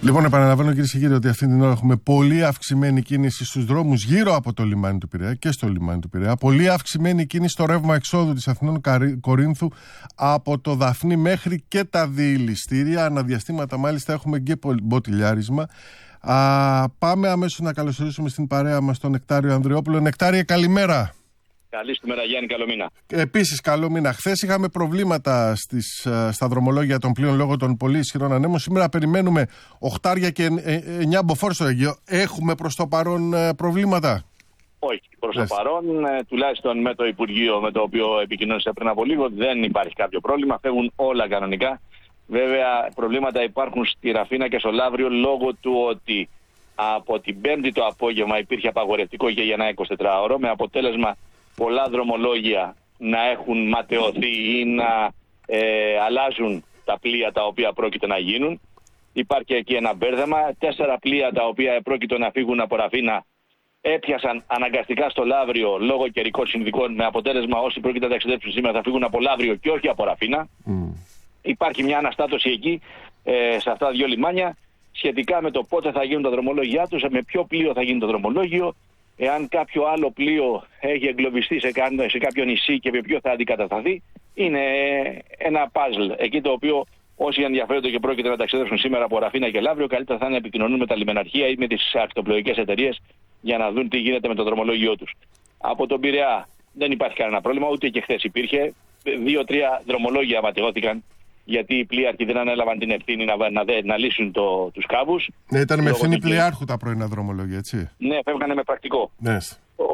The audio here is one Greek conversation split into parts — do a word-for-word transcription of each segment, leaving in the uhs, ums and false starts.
Λοιπόν, επαναλαμβάνω κυρίες και κύριοι ότι αυτή την ώρα έχουμε πολύ αυξημένη κίνηση στους δρόμους γύρω από το λιμάνι του Πειραιά και στο λιμάνι του Πειραιά. Πολύ αυξημένη κίνηση στο ρεύμα εξόδου της Αθηνών Κορίνθου από το Δαφνί μέχρι και τα διηληστήρια. Αναδιαστήματα μάλιστα έχουμε και μποτιλιάρισμα. Α, πάμε αμέσως να καλωσορίσουμε στην παρέα μας τον Νεκτάριο Ανδριόπουλο. Νεκτάριε, καλημέρα. Καλή σου μέρα, Γιάννη, καλό μήνα. Επίσης, καλό μήνα. Χθες είχαμε προβλήματα στις, στα δρομολόγια των πλοίων λόγω των πολύ ισχυρών ανέμων. Σήμερα περιμένουμε οχτάρια και εννιά μποφόρ στο Αιγαίο. Έχουμε προς το παρόν προβλήματα? Όχι. Προς το παρόν, τουλάχιστον με το Υπουργείο με το οποίο επικοινώνησα πριν από λίγο, δεν υπάρχει κάποιο πρόβλημα. Φεύγουν όλα κανονικά. Βέβαια, προβλήματα υπάρχουν στη Ραφίνα και στο Λαύριο λόγω του ότι από την Πέμπτη το απόγευμα υπήρχε απαγορευτικό για ένα εικοσιτετράωρο, με αποτέλεσμα πολλά δρομολόγια να έχουν ματαιωθεί ή να ε, αλλάζουν τα πλοία τα οποία πρόκειται να γίνουν. Υπάρχει εκεί ένα μπέρδεμα. Τέσσερα πλοία τα οποία πρόκειται να φύγουν από Ραφίνα έπιασαν αναγκαστικά στο Λαύριο λόγω καιρικών συνδικών, με αποτέλεσμα όσοι πρόκειται να ταξιδέψουν σήμερα θα φύγουν από Λαύριο και όχι από Ραφίνα. Mm. Υπάρχει μια αναστάτωση εκεί ε, σε αυτά τα δύο λιμάνια σχετικά με το πότε θα γίνουν τα δρομολόγια τους, με ποιο πλοίο θα γίνει το δρομολόγιο, εάν κάποιο άλλο πλοίο έχει εγκλωβιστεί σε, σε κάποιο νησί και με ποιο θα αντικατασταθεί. Είναι ένα puzzle εκεί το οποίο όσοι ενδιαφέρονται και πρόκειται να ταξιδέψουν σήμερα από Ραφίνα και Λαύριο, καλύτερα θα είναι να επικοινωνούν με τα λιμεναρχεία ή με τις ακτοπλοϊκές εταιρείες για να δουν τι γίνεται με το δρομολόγιο τους. Από τον Πειραιά δεν υπάρχει κανένα πρόβλημα, ούτε και χθες υπήρχε. Δύο-τρία δρομολόγια ματαιώθηκαν, γιατί οι πλοίαρχοι δεν ανέλαβαν την ευθύνη να, να, να, να λύσουν το, τους κάβους. Ναι, ήταν με ευθύνη πλοιάρχου τα πρωινά δρομολόγια, έτσι. Ναι, φεύγανε με πρακτικό. Ναι. Ο,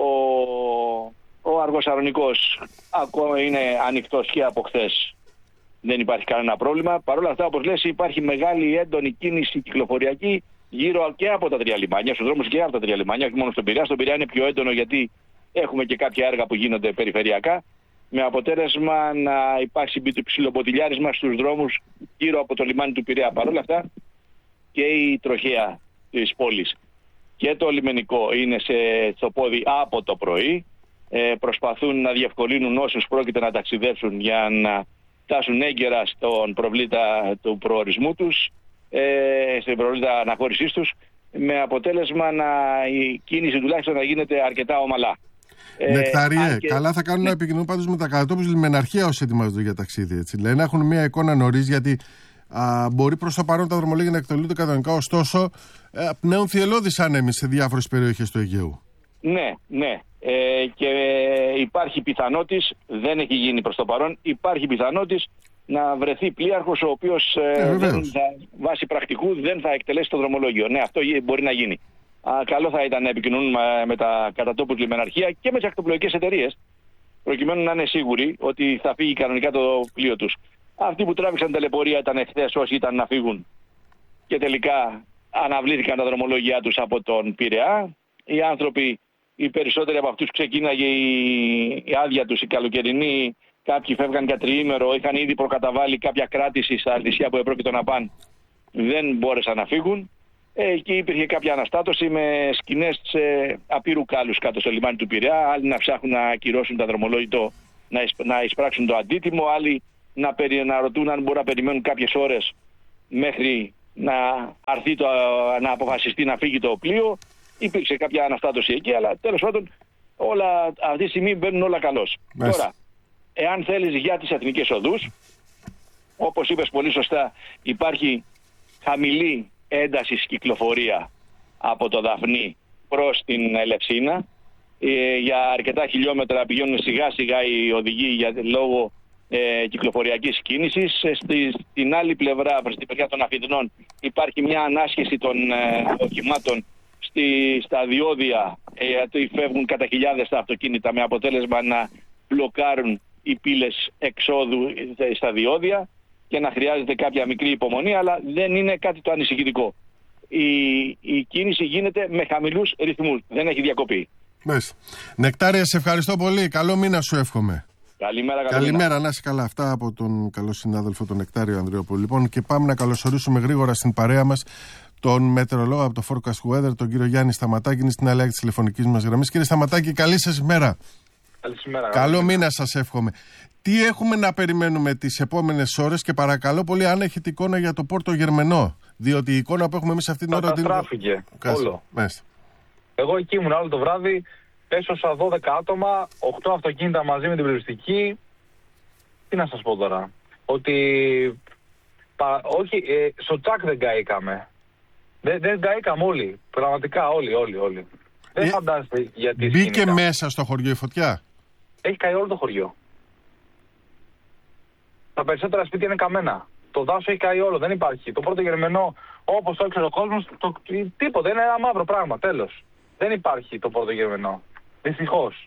ο Αργοσαρονικός ακόμα είναι ανοιχτός και από χθες. Δεν υπάρχει κανένα πρόβλημα. Παρ' όλα αυτά, όπως λες, υπάρχει μεγάλη έντονη κίνηση κυκλοφοριακή γύρω και από τα τρία λιμάνια, στους δρόμους και από τα τρία λιμάνια, όχι μόνο στον Πειραιά. Στον Πειραιά είναι πιο έντονο γιατί έχουμε και κάποια έργα που γίνονται περιφερειακά, με αποτέλεσμα να υπάρξει ψιλομποτιλιάρισμα στους δρόμους γύρω από το λιμάνι του Πειραιά. Παρ' όλα αυτά και η τροχέα της πόλης και το λιμενικό είναι σε, στο πόδι από το πρωί. Ε, προσπαθούν να διευκολύνουν όσους πρόκειται να ταξιδέψουν για να φτάσουν έγκαιρα στον προβλήτα του προορισμού τους, ε, στην προβλήτα αναχώρησής τους, με αποτέλεσμα να, η κίνηση τουλάχιστον να γίνεται αρκετά ομαλά. Νεκτάριε, ε, και... καλά θα κάνουν ναι. να επικοινωνούν πάντως με τα κατατόπους λιμεναρχεία όσοι ετοιμάζονται για ταξίδι. Έτσι. Δηλαδή να έχουν μια εικόνα νωρίς, γιατί α, μπορεί προς το παρόν τα δρομολόγια να εκτελούνται κανονικά, ωστόσο ε, πνέουν θυελλώδεις άνεμοι σε διάφορες περιοχές του Αιγαίου. Ναι, ναι. Ε, και ε, υπάρχει πιθανότης, δεν έχει γίνει προς το παρόν, υπάρχει πιθανότης να βρεθεί πλοίαρχος ο οποίος ε, δεν θα, βάσει πρακτικού δεν θα εκτελέσει το δρομολόγιο. Ναι, αυτό μπορεί να γίνει. Α, καλό θα ήταν να επικοινωνούν με τα κατατόπους λιμεναρχεία και με τις ακτοπλοϊκές εταιρείες, προκειμένου να είναι σίγουροι ότι θα φύγει κανονικά το πλοίο τους. Αυτοί που τράβηξαν τηλεπορία ήταν εχθές όσοι ήταν να φύγουν και τελικά αναβλήθηκαν τα δρομολόγια τους από τον Πειραιά. Οι άνθρωποι, οι περισσότεροι από αυτούς ξεκίναγε η, η άδεια τους, η καλοκαιρινή. Κάποιοι φεύγαν για τριήμερο, είχαν ήδη προκαταβάλει κάποια κράτηση στα νησιά που επρόκειτο να πάνε. Δεν μπόρεσαν να φύγουν. Εκεί υπήρχε κάποια αναστάτωση με σκηνές σε απείρου κάλους κάτω στο λιμάνι του Πειραιά. Άλλοι να ψάχνουν να ακυρώσουν το δρομολόγιο, να, εισ, να εισπράξουν το αντίτιμο. Άλλοι να, περι, να ρωτούν αν μπορούν να περιμένουν κάποιες ώρες μέχρι να, αρθεί το, να αποφασιστεί να φύγει το πλοίο. Υπήρξε κάποια αναστάτωση εκεί, αλλά τέλος πάντων όλα, αυτή τη στιγμή μπαίνουν όλα καλώς. Τώρα, εάν θέλεις για τις εθνικές οδούς, όπως είπες πολύ σωστά, υπάρχει χαμηλή έντασης κυκλοφορία από το Δαφνί προς την Ελευσίνα. Ε, για αρκετά χιλιόμετρα πηγαίνουν σιγά σιγά οι οδηγοί για λόγω ε, κυκλοφοριακής κίνησης. Ε, στη, στην άλλη πλευρά, προς την πλευρά των Αφιδνών, υπάρχει μια ανάσχεση των ε, οχημάτων στη, στα διόδια, ε, γιατί φεύγουν κατά χιλιάδες τα αυτοκίνητα, με αποτέλεσμα να μπλοκάρουν οι πύλες εξόδου ε, στα διόδια και να χρειάζεται κάποια μικρή υπομονή, αλλά δεν είναι κάτι το ανησυχητικό. Η, η κίνηση γίνεται με χαμηλούς ρυθμούς, δεν έχει διακοπεί. Μες. Νεκτάρια, σε ευχαριστώ πολύ. Καλό μήνα σου εύχομαι. Καλημέρα, Καλημέρα, να είσαι καλά. Αυτά από τον καλό συνάδελφο τον Νεκτάριο Ανδριόπουλο. Λοιπόν, και πάμε να καλωσορίσουμε γρήγορα στην παρέα μας τον μετεωρολόγο από το Forecast Weather, τον κύριο Γιάννη Σταματάκη, είναι στην αλλαγή της τηλεφωνικής μας γραμμής. Κύριε Σταματάκη, καλή σας ημέρα. Καλησπέρα. Καλό μήνα σας εύχομαι. Τι έχουμε να περιμένουμε τις επόμενες ώρες και παρακαλώ πολύ αν έχετε εικόνα για το Πόρτο Γερμενό. Διότι η εικόνα που έχουμε εμείς αυτήν την ώρα... Καταστράφηκε όλο. Μάλιστα. Εγώ εκεί ήμουν άλλο το βράδυ, έσωσα δώδεκα άτομα, οκτώ αυτοκίνητα μαζί με την περιοριστική. Τι να σας πω τώρα, ότι πα, όχι, ε, στο τσάκ δεν καήκαμε. Δεν, δεν καήκαμε όλοι, πραγματικά όλοι, όλοι, όλοι. Δεν ε, φαντάζεστε γιατί. Μπήκε σκηνικά. Μέσα στο χωριό η φωτιά. Έχει καεί όλο το χωριό. Τα περισσότερα σπίτια είναι καμένα. Το δάσος έχει καεί όλο, δεν υπάρχει. Το Πόρτο Γερμενό, όπως το έξερε ο κόσμος, το, τίποτα, είναι ένα μαύρο πράγμα, τέλος. Δεν υπάρχει το Πόρτο Γερμενό. Δυστυχώς.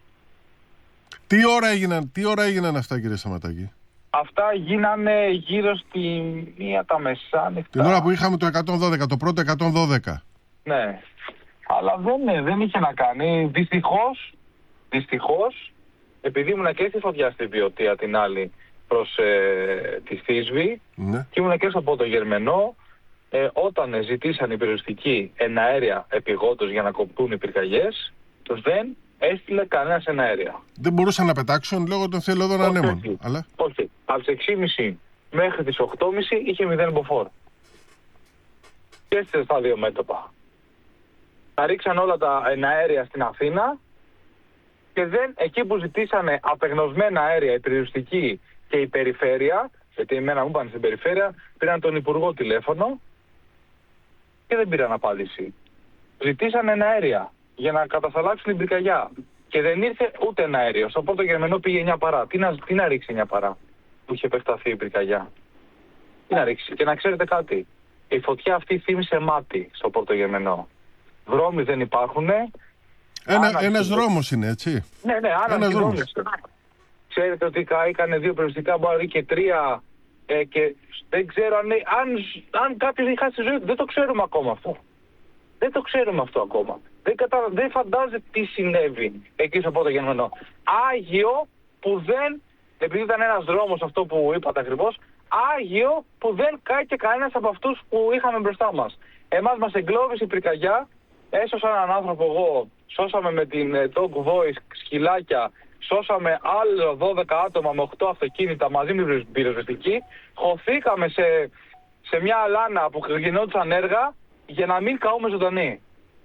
Τι ώρα έγιναν, τι ώρα έγιναν αυτά, κύριε Σαματάκη? Αυτά γίνανε γύρω στη μία τα μεσάνυχτα. Την ώρα που είχαμε το εκατόν δώδεκα, το πρώτο εκατόν δώδεκα. Ναι. Αλλά δεν, δεν είχε να κάνει. Δυστυχώς, δυστυχώς, επειδή ήμουν και στη φωτιά στη Βιωτία την άλλη προς ε, τη Θήσβη, ναι, και ήμουν και στο Πόρτο Γερμενό, ε, όταν ζητήσαν οι περιοριστικοί εναέρια επιγόντως για να κοπτούν οι πυρκαγιές, δεν έστειλε κανένα εναέρια. Δεν μπορούσαν να πετάξουν λόγω των θελωδών ανέμων. Όχι, αλλά... όχι. Από τις έξι και μισή μέχρι τις οκτώ και μισή είχε μηδέν μποφόρ. Και έστειλε στα δύο μέτωπα. Τα ρίξαν όλα τα εναέρια στην Αθήνα και δεν, εκεί που ζητήσανε απεγνωσμένα αέρια, η περιοριστική και η περιφέρεια, γιατί εμένα μου είπαν στην περιφέρεια, πήραν τον Υπουργό τηλέφωνο και δεν πήραν απάντηση. Ζητήσανε ένα αέρια για να κατασταλάξουν την πυρκαγιά και δεν ήρθε ούτε ένα αέριο. Στο Πόρτο Γερμενό πήγε εννιά παρά. Τι να, τι να ρίξει εννιά παρά που είχε επεκταθεί η πυρκαγιά? Τι να ρίξει? Και να ξέρετε κάτι, η φωτιά αυτή θύμισε μάτι στο Πόρτο Γερμενό. Δρόμοι δεν υπάρχουν. Ένα, ένας δρόμος είναι, έτσι. Ναι, ναι, ένας δρόμος. Ξέρετε ότι καήκανε δύο περιοριστικά, μπορεί και τρία, ε, και δεν ξέρω αν, αν, αν κάποιος έχει χάσει τη ζωή του. Δεν το ξέρουμε ακόμα αυτό. Δεν το ξέρουμε αυτό ακόμα. Δεν, κατα... δεν φαντάζεται τι συνέβη εκεί στο Πόρτο Γερμενό. Άγιο που δεν, επειδή ήταν ένας δρόμος αυτό που είπατε ακριβώς, άγιο που δεν καήκε κανένας από αυτούς που είχαμε μπροστά μας. Εμάς μας εγκλώβησε η πυρκαγιά, έσωσα έναν άνθρωπο εγώ, σώσαμε με την Dog Voice σκυλάκια, σώσαμε άλλο δώδεκα άτομα με οκτώ αυτοκίνητα μαζί με την πυροσβεστική, χωθήκαμε σε, σε μια αλάνα που γινόντουσαν έργα για να μην καούμε ζωντανοί.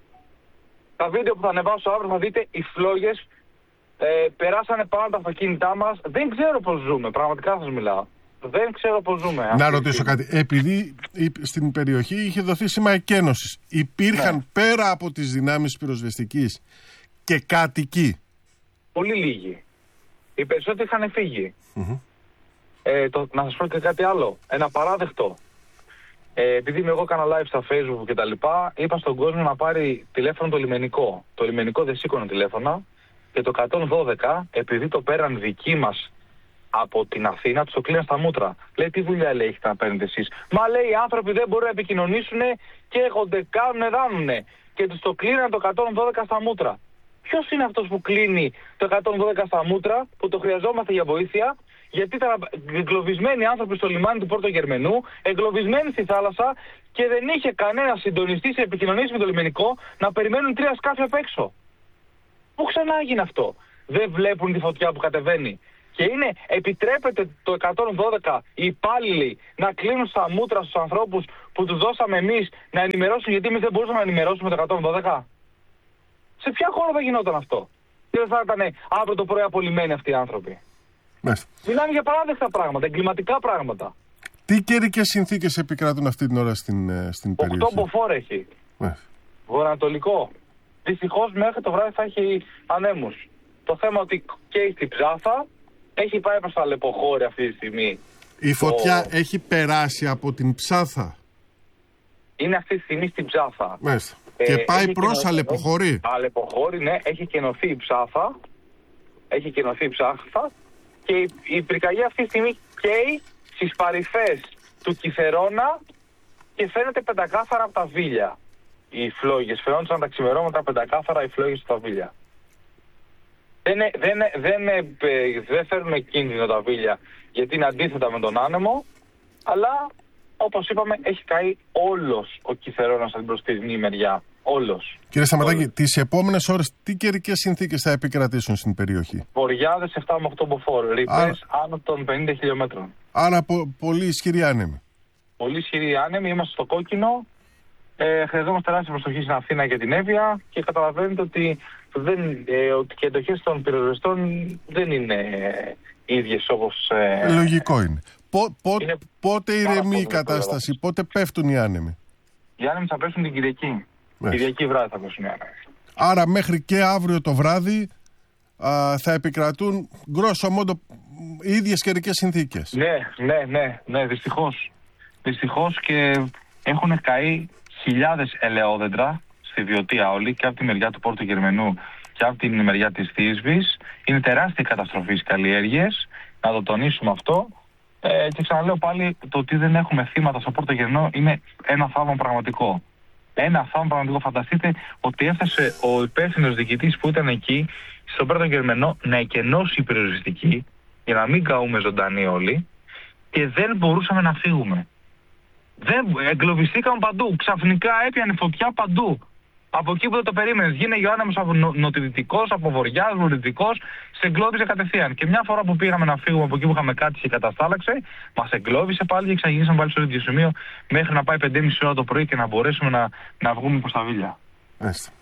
Τα βίντεο που θα ανεβάσω αύριο θα δείτε οι φλόγες ε, περάσανε πάνω από τα αυτοκίνητά μας. Δεν ξέρω πώς ζούμε, πραγματικά σας μιλάω. Δεν ξέρω πώς ζούμε. Να ρωτήσω κάτι. Επειδή στην περιοχή είχε δοθεί σήμα εκένωσης, υπήρχαν ναι. πέρα από τις δυνάμεις πυροσβεστικής και κάτοικοι? Πολύ λίγοι. Οι περισσότεροι είχαν φύγει. Mm-hmm. Ε, το, να σας πω και κάτι άλλο. Ένα παράδεκτο. Ε, επειδή είμαι εγώ κάνα live στα Facebook και τα λοιπά, είπα στον κόσμο να πάρει τηλέφωνο το λιμενικό. Το λιμενικό δεν σήκωνε τηλέφωνα και το εκατόν δώδεκα, επειδή το πέραν δικοί μας από την Αθήνα, τους το κλείναν στα μούτρα. Λέει, τι δουλειά λέει έχετε να παίρνετε εσείς? Μα λέει, οι άνθρωποι δεν μπορούν να επικοινωνήσουν και έχονται, κάνουνε, δάνουνε. Και τους το κλείναν το εκατόν δώδεκα στα μούτρα. Ποιος είναι αυτός που κλείνει το εκατόν δώδεκα στα μούτρα, που το χρειαζόμαστε για βοήθεια? Γιατί ήταν εγκλωβισμένοι άνθρωποι στο λιμάνι του Πόρτο Γερμενού, εγκλωβισμένοι στη θάλασσα και δεν είχε κανένα συντονιστή σε επικοινωνίες με το λιμενικό να περιμένουν τρία σκάφη απ' έξω. Πού ξανά έγινε αυτό? Δεν βλέπουν τη φωτιά που κατεβαίνει. Και είναι, επιτρέπεται το εκατόν δώδεκα οι υπάλληλοι να κλείνουν στα μούτρα στους ανθρώπους που τους δώσαμε εμείς να ενημερώσουν, γιατί εμείς δεν μπορούσαμε να ενημερώσουμε το εκατόν δώδεκα? Σε ποια χώρα θα γινόταν αυτό? Και δεν θα ήταν αύριο το πρωί απολυμμένοι αυτοί οι άνθρωποι? Μάλιστα. Μιλάμε για παράδεκτα πράγματα, εγκληματικά πράγματα. Τι καιρικές συνθήκες επικράτουν αυτή την ώρα στην, στην περιοχή? Οκτώ μποφόρ έχει. Βορειοανατολικό. Δυστυχώς μέχρι το βράδυ θα έχει ανέμους. Το θέμα ότι και στην Ψάθα έχει πάει προς τα Αλεποχώρη αυτή τη στιγμή. Η φωτιά το... έχει περάσει από την Ψάθα. Είναι αυτή τη στιγμή στην Ψάθα. Μάλιστα. Ε, και πάει προς Αλεποχώρη. Αλεποχώρη, ναι, έχει κενωθεί η Ψάθα. Έχει κενωθεί η Ψάθα. Και η, η πυρκαγιά αυτή τη στιγμή καίει στις παρυφές του Κιθερώνα και φαίνεται πεντακάθαρα από τα Βίλια. Οι φλόγες, φαινόντουσαν τα ξημερώματα πεντακάθαρα οι φλόγες στα Βίλια. Δεν, δεν, δεν, δεν φέρνουν κίνδυνο τα Βίλια γιατί είναι αντίθετα με τον άνεμο, αλλά όπως είπαμε έχει καεί όλος ο Κιθερώνας από την μπροστινή μεριά. Όλος. Κύριε Σταματάκη, τις επόμενες ώρες τι καιρικές συνθήκες θα επικρατήσουν στην περιοχή? Βοριάδες επτά με οκτώ μποφόρ, ρηπές άνω των πενήντα χιλιόμετρων. Άρα πο, πολύ ισχυρή άνεμη. Πολύ ισχυρή άνεμη, είμαστε στο κόκκινο. Ε, χρειαζόμαστε τεράστια προστοχή στην Αθήνα και την Εύβοια και καταλαβαίνετε ότι, δεν, ε, ότι οι εντοχές των πυροσβεστών δεν είναι ε, ίδιες όπως... Ε, Λογικό είναι. Πο, πο, είναι πότε ηρεμεί η κατάσταση, πότε πέφτουν οι άνεμοι? Οι άνεμοι θα πέσουν την Κυριακή. Yes. Κυριακή βράδυ θα πέσουν οι άνεμοι. Άρα μέχρι και αύριο το βράδυ α, θα επικρατούν γκρόσο μόντο οι ίδιες καιρικές συνθήκες. Ναι, ναι, ναι, ναι, δυστυχώς. Δυστυχώς και έχουν καεί χιλιάδες ελαιόδεντρα στη Βιωτία όλη και από τη μεριά του Πόρτου Γερμενού και από την μεριά της Θήσβης. Είναι τεράστια καταστροφή στις καλλιέργειες, να το τονίσουμε αυτό. Ε, και ξαναλέω πάλι, το ότι δεν έχουμε θύματα στο Πόρτο Γερμενό είναι ένα θαύμα πραγματικό. Ένα θαύμα πραγματικό. Φανταστείτε ότι έφτασε ο υπεύθυνος διοικητής που ήταν εκεί στον Πόρτο Γερμενό να εκενώσει η πυροσβεστική για να μην καούμε ζωντανοί όλοι και δεν μπορούσαμε να φύγουμε. Δεν, εγκλωβιστήκαμε παντού. Ξαφνικά έπιανε φωτιά παντού. Από εκεί που δεν το περίμενες. Γίνεγε ο άνεμος από νο, νοτιδυτικός, από βορειάς, βορειοδυτικός, σε εγκλώβιζε κατευθείαν. Και μια φορά που πήγαμε να φύγουμε από εκεί που είχαμε κάτι και καταστάλαξε, μας εγκλώβισε πάλι και ξαναγυρίσαμε πάλι στο ίδιο σημείο μέχρι να πάει πέντε και μισή ώρα το πρωί και να μπορέσουμε να, να βγούμε προς τα Βίλια. Έστε.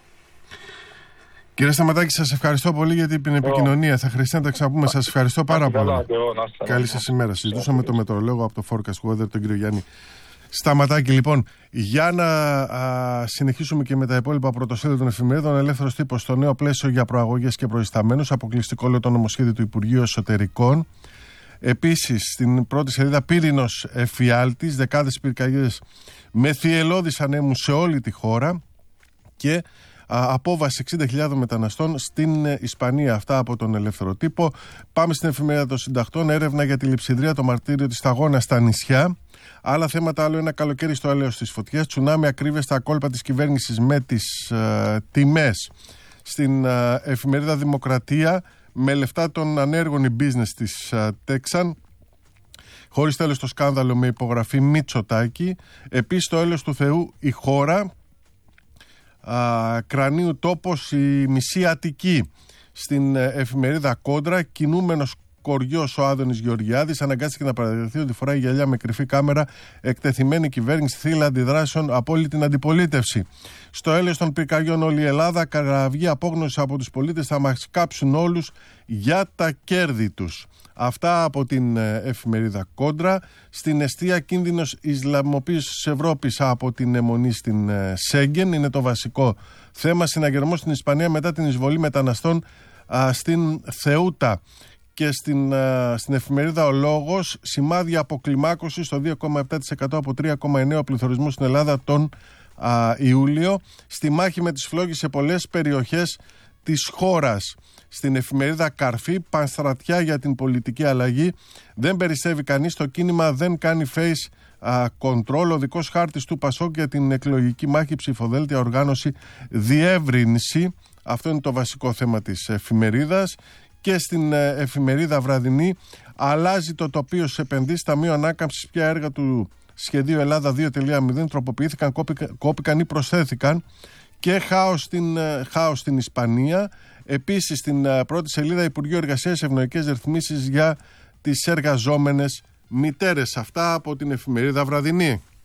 Κύριε Σταματάκη, σας ευχαριστώ πολύ για την επικοινωνία. Θα χρειαστεί να τα ξαναπούμε. Σας ευχαριστώ πάρα πολύ. Καλή σας ημέρα. Συζητούσαμε το μετεωρολόγο από το Forecast Weather, τον κύριο Γιάννη Σταματάκη. Λοιπόν, για να α, συνεχίσουμε και με τα υπόλοιπα πρωτοσέλιδα των εφημερίδων, Ελεύθερος Τύπος στο νέο πλαίσιο για προαγωγές και προϊσταμένους, αποκλειστικό λέει το νομοσχέδιο του Υπουργείου Εσωτερικών. Επίσης, στην πρώτη σελίδα, πύρινος εφιάλτης, δεκάδες πυρκαγιές με θυελλώδεις ανέμους σε όλη τη χώρα και α, απόβαση εξήντα χιλιάδων μεταναστών στην Ισπανία. Αυτά από τον Ελεύθερο Τύπο. Πάμε στην εφημερίδα των Συντακτών. Έρευνα για τη λειψιδρία, το μαρτύριο της σταγόνας στα νησιά. Άλλα θέματα, άλλο ένα καλοκαίρι στο έλεος της φωτιάς. Τσουνάμι ακρίβεια στα κόλπα της κυβέρνησης με τις ε, τιμές. Στην ε, εφημερίδα Δημοκρατία, με λεφτά των ανέργων η business της ε, Τέξαν. Χωρίς τέλος το σκάνδαλο με υπογραφή Μητσοτάκη. Επίσης το έλεος του Θεού η χώρα. Ε, κρανίου τόπος η μισή Αττική. Στην ε, εφημερίδα Κόντρα, κινούμενος κοριός ο Άδωνης Γεωργιάδης αναγκάστηκε να παραδεχθεί ότι φοράει γυαλιά με κρυφή κάμερα, εκτεθειμένη κυβέρνηση, θύελλα αντιδράσεων από όλη την αντιπολίτευση. Στο έλεος των πυρκαγιών όλη η Ελλάδα, καραβγή απόγνωση από τους πολίτες, θα μας κάψουν όλους για τα κέρδη τους. Αυτά από την εφημερίδα Κόντρα. Στην εστία, κίνδυνος Ισλαμοποίησης της Ευρώπης από την αιμονή στην Σέγγεν είναι το βασικό θέμα. Συναγερμός στην Ισπανία μετά την εισβολή μεταναστών α, στην Θεούτα. Και στην, α, στην εφημερίδα Ο Λόγος, σημάδια αποκλιμάκωσης στο δύο κόμμα επτά τοις εκατό από τρία κόμμα εννέα τοις εκατό πληθωρισμού στην Ελλάδα τον α, Ιούλιο. Στη μάχη με τις φλόγες σε πολλές περιοχές της χώρας. Στην εφημερίδα Καρφή, πανστρατιά για την πολιτική αλλαγή. Δεν περισσεύει κανείς, το κίνημα δεν κάνει face α, control. Ο δικός χάρτης του Πασόκ για την εκλογική μάχη, ψηφοδέλτια, οργάνωση, διεύρυνση. Αυτό είναι το βασικό θέμα της εφημερίδας. Και στην ε, εφημερίδα Βραδινή, αλλάζει το τοπίο στις επενδύσεις, ταμείο ανάκαμψης, πια έργα του σχεδίου Ελλάδα δύο κόμμα μηδέν τροποποιήθηκαν, κόπηκαν, κόπηκαν ή προσθέθηκαν και χάος στην, ε, χάος στην Ισπανία. Επίσης στην ε, πρώτη σελίδα, Υπουργείο Εργασίας, ευνοϊκές ρυθμίσεις για τις εργαζόμενες μητέρες. Αυτά από την εφημερίδα Βραδινή.